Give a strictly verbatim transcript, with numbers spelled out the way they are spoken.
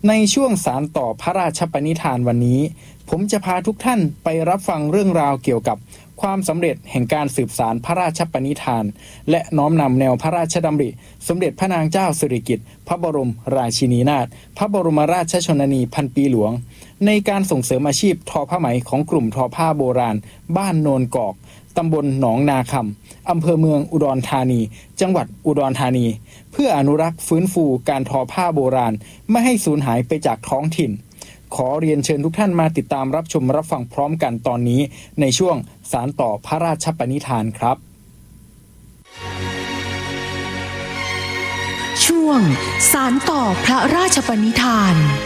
ในช่วงสารต่อพระราชปณิธานวันนี้ผมจะพาทุกท่านไปรับฟังเรื่องราวเกี่ยวกับความสำเร็จแห่งการสืบสานพระราชปณิธานและน้อมนำแนวพระราชดำริสมเด็จพระนางเจ้าสิริกิติ์พระบรมราชินีนาถพระบรมราชชนนีพันปีหลวงในการส่งเสริมอาชีพทอผ้าไหมของกลุ่มทอผ้าโบราณบ้านโนนกอกตำบลหนองนาคำอำเภอเมืองอุดรธานีจังหวัดอุดรธานีเพื่ออนุรักษ์ฟื้นฟูการทอผ้าโบราณไม่ให้สูญหายไปจากท้องถิ่นขอเรียนเชิญทุกท่านมาติดตามรับชมรับฟังพร้อมกันตอนนี้ในช่วงสารต่อพระราชปณิธานครับช่วงสารต่อพระราชปณิธาน